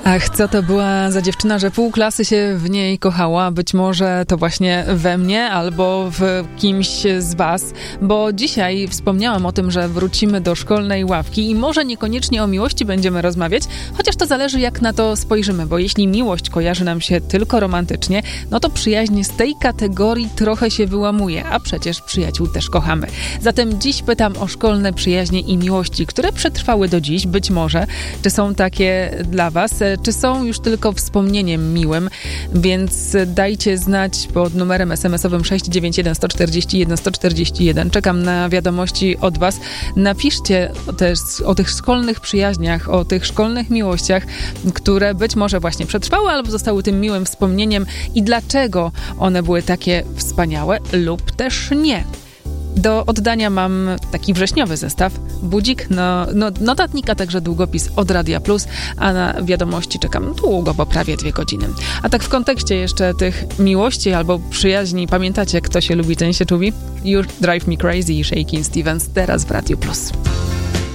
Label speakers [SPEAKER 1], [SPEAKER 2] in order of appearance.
[SPEAKER 1] Ach, co to była za dziewczyna, że pół klasy się w niej kochała. Być może to właśnie we mnie albo w kimś z was, bo dzisiaj wspomniałam o tym, że wrócimy do szkolnej ławki i może niekoniecznie o miłości będziemy rozmawiać, chociaż to zależy, jak na to spojrzymy, bo jeśli miłość kojarzy nam się tylko romantycznie, no to przyjaźń z tej kategorii trochę się wyłamuje, a przecież przyjaciół też kochamy. Zatem dziś pytam o szkolne przyjaźnie i miłości, które przetrwały do dziś, być może. Czy są takie dla was? Czy są już tylko wspomnieniem miłym? Więc dajcie znać pod numerem SMS-owym 691 141 141. Czekam na wiadomości od was. Napiszcie o tych szkolnych przyjaźniach, o tych szkolnych miłościach, które być może właśnie przetrwały albo zostały tym miłym wspomnieniem i dlaczego one były takie wspaniałe lub też nie. Do oddania mam taki wrześniowy zestaw, budzik, notatnik, a także długopis od Radia Plus, a na wiadomości czekam długo, bo prawie 2 godziny. A tak w kontekście jeszcze tych miłości albo przyjaźni, pamiętacie, kto się lubi, ten się czubi? You Drive Me Crazy i Shakin' Stevens teraz w Radiu Plus.